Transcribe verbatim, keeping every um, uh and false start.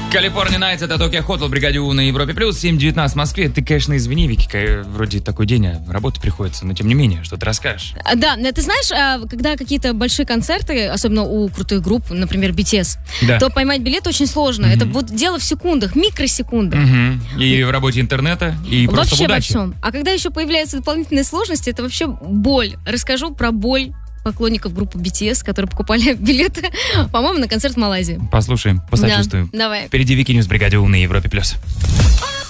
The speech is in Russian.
Калифорния Найтс, это Токио Хотел, бригаде У на Европе Плюс, семь девятнадцать в Москве. Ты, конечно, извини, Вики, вроде такой день, а работать приходится, но тем не менее, что ты расскажешь? Да, ты знаешь, когда какие-то большие концерты, особенно у крутых групп, например, би ти эс, да. то поймать билет очень сложно. Mm-hmm. Это вот дело в секундах, микросекундах. Mm-hmm. И в работе интернета, и просто вообще в удаче. Во всем. А когда еще появляются дополнительные сложности, это вообще боль. Расскажу про боль поклонников группы би ти эс, которые покупали билеты, по-моему, на концерт в Малайзии. Послушаем, посочувствуем. Да, давай. Впереди Вики Ньюс, бригаде У на Европе Плюс.